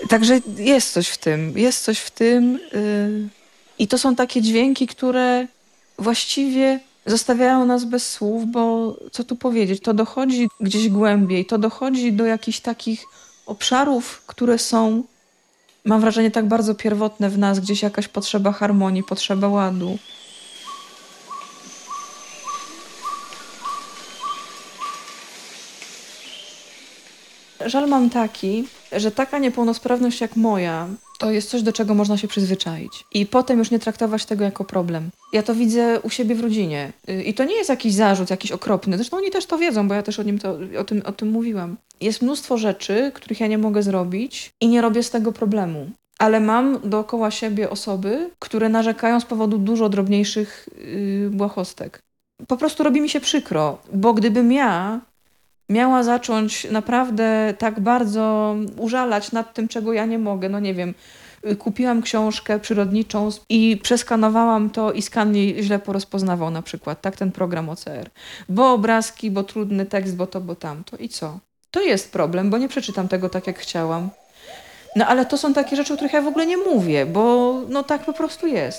Także jest coś w tym. I to są takie dźwięki, które właściwie zostawiają nas bez słów, bo co tu powiedzieć, to dochodzi gdzieś głębiej, to dochodzi do jakichś takich obszarów, które są, mam wrażenie, tak bardzo pierwotne w nas, gdzieś jakaś potrzeba harmonii, potrzeba ładu. Żal mam taki, że taka niepełnosprawność jak moja, to jest coś, do czego można się przyzwyczaić. I potem już nie traktować tego jako problem. Ja to widzę u siebie w rodzinie. I to nie jest jakiś zarzut, jakiś okropny. Zresztą oni też to wiedzą, bo ja też o tym mówiłam. Jest mnóstwo rzeczy, których ja nie mogę zrobić i nie robię z tego problemu. Ale mam dookoła siebie osoby, które narzekają z powodu dużo drobniejszych błahostek. Po prostu robi mi się przykro, bo gdybym ja miała zacząć naprawdę tak bardzo użalać nad tym, czego ja nie mogę. No nie wiem, kupiłam książkę przyrodniczą i przeskanowałam to i skan mnie źle porozpoznawał na przykład, tak, ten program OCR. Bo obrazki, bo trudny tekst, bo to, bo tamto. I co? To jest problem, bo nie przeczytam tego tak, jak chciałam. No ale to są takie rzeczy, o których ja w ogóle nie mówię, bo no tak po prostu jest.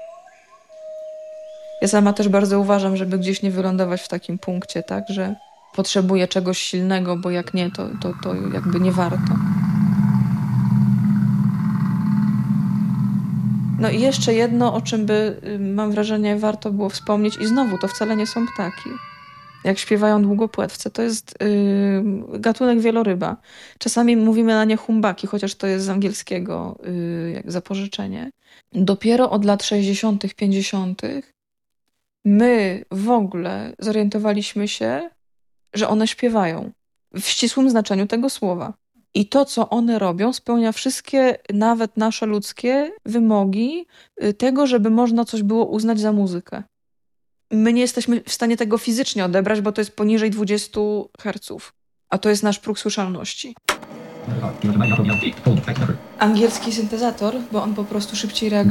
Ja sama też bardzo uważam, żeby gdzieś nie wylądować w takim punkcie, tak, że potrzebuję czegoś silnego, bo jak nie, to jakby nie warto. No i jeszcze jedno, o czym by, mam wrażenie, warto było wspomnieć i znowu, to wcale nie są ptaki. Jak śpiewają długopłetwce, to jest gatunek wieloryba. Czasami mówimy na nie humbaki, chociaż to jest z angielskiego jak zapożyczenie. Dopiero od lat 60., 50. my w ogóle zorientowaliśmy się, że one śpiewają w ścisłym znaczeniu tego słowa. I to, co one robią, spełnia wszystkie, nawet nasze ludzkie wymogi tego, żeby można coś było uznać za muzykę. My nie jesteśmy w stanie tego fizycznie odebrać, bo to jest poniżej 20 Hz, a to jest nasz próg słyszalności. Angielski syntezator, bo on po prostu szybciej reaguje.